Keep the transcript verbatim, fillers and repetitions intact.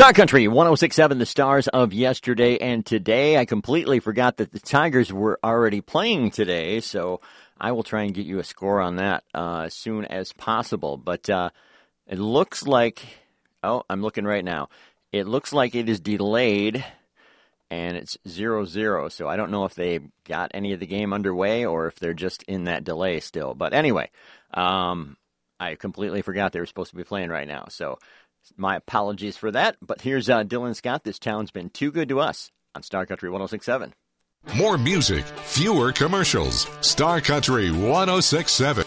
Star Country, one oh six point seven, the stars of yesterday and today. I completely forgot that the Tigers were already playing today, so I will try and get you a score on that uh, as soon as possible. But uh, it looks like, oh, I'm looking right now. It looks like it is delayed, and it's zero zero, so I don't know if they got any of the game underway or if they're just in that delay still. But anyway, um, I completely forgot they were supposed to be playing right now, so my apologies for that, but here's uh, Dylan Scott. This town's been too good to us on Star Country one oh six point seven. More music, fewer commercials. Star Country one oh six point seven.